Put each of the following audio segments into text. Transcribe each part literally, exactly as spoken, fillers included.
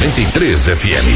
noventa e três F M.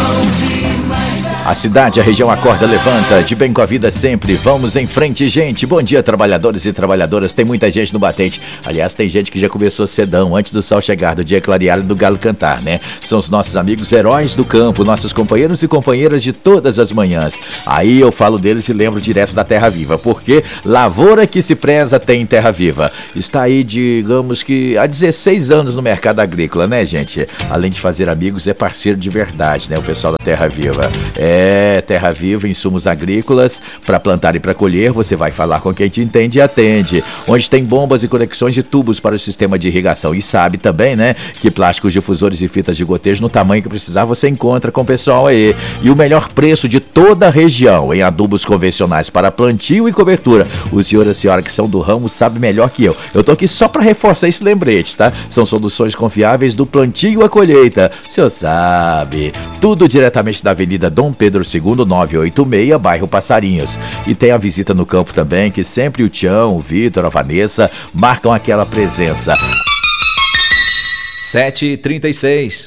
A cidade, a região acorda, levanta, de bem com a vida sempre. Vamos em frente, gente. Bom dia, trabalhadores e trabalhadoras. Tem muita gente no batente. Aliás, tem gente que já começou cedão, antes do sol chegar, do dia clarear e do galo cantar, né? São os nossos amigos heróis do campo, nossos companheiros e companheiras de todas as manhãs. Aí eu falo deles e lembro direto da Terra Viva, porque lavoura que se preza tem Terra Viva. Está aí, digamos que há dezesseis anos no mercado agrícola, né, gente? Além de fazer amigos, é parceiro de verdade, né? O pessoal da Terra Viva. É É, Terra Viva, insumos agrícolas para plantar e para colher. Você vai falar com quem te entende e atende. Onde tem bombas e conexões de tubos para o sistema de irrigação. E sabe também, né, que plásticos difusores e fitas de gotejo no tamanho que precisar você encontra com o pessoal aí. E o melhor preço de toda a região em adubos convencionais para plantio e cobertura. O senhor e a senhora que são do ramo sabe melhor que eu. Eu tô aqui só para reforçar esse lembrete, tá? São soluções confiáveis do plantio à colheita. O senhor sabe. Tudo diretamente da Avenida Dom Pedro Pedro segundo, novecentos e oitenta e seis, bairro Passarinhos. E tem a visita no campo também, que sempre o Tião, o Vitor, a Vanessa marcam aquela presença. sete e trinta e seis.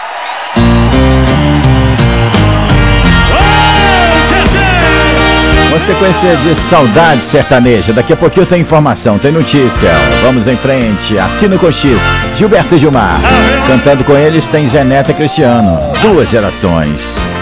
Uma sequência de saudade sertaneja. Daqui a pouquinho tem informação, tem notícia. Vamos em frente. Assina com X, Gilberto e Gilmar. Cantando com eles tem Zé Neto e Cristiano. Duas gerações.